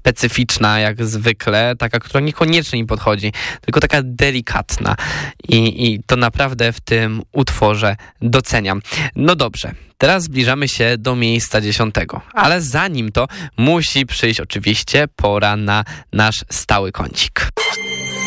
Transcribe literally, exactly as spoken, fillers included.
specyficzna jak zwykle, taka, która niekoniecznie mi podchodzi, tylko taka delikatna i, i to naprawdę w tym utworze doceniam. No dobrze, teraz zbliżamy się do miejsca dziesiątego, ale zanim to musi przyjść oczywiście pora na nasz stały kącik.